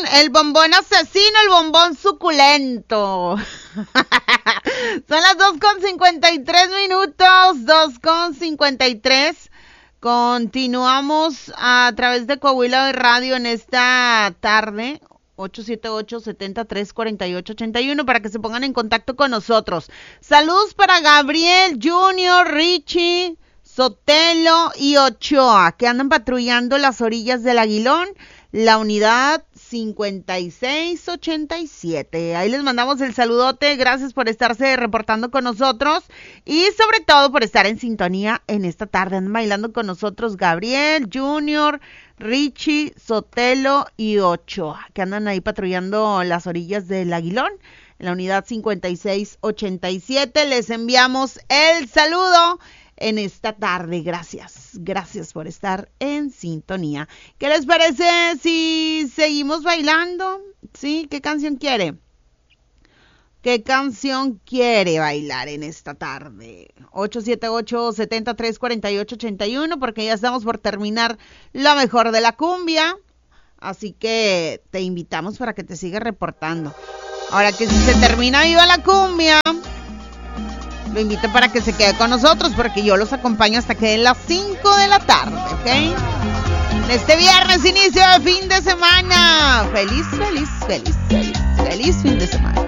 el bombón asesino, el bombón suculento. Son las 2:53, 2:53. Continuamos a través de Coahuila de Radio en esta tarde. 878-73-48-81 para que se pongan en contacto con nosotros. Saludos para Gabriel, Junior, Richie, Sotelo y Ochoa, que andan patrullando las orillas del Aguilón, la unidad 5687. Ahí les mandamos el saludote, gracias por estarse reportando con nosotros y sobre todo por estar en sintonía en esta tarde. Andan bailando con nosotros Gabriel, Junior, Richie, Sotelo y Ochoa, que andan ahí patrullando las orillas del Aguilón, en la unidad 5687. Les enviamos el saludo en esta tarde. Gracias por estar en sintonía. ¿Qué les parece si seguimos bailando? ¿Sí? ¿Qué canción quiere? ¿Qué canción quiere bailar en esta tarde? 878-73-48-81, porque ya estamos por terminar lo mejor de la cumbia. Así que te invitamos para que te sigas reportando. Ahora que si se termina viva la cumbia, lo invito para que se quede con nosotros, porque yo los acompaño hasta que den las 5 de la tarde, ¿ok? En este viernes, inicio de fin de semana. Feliz fin de semana.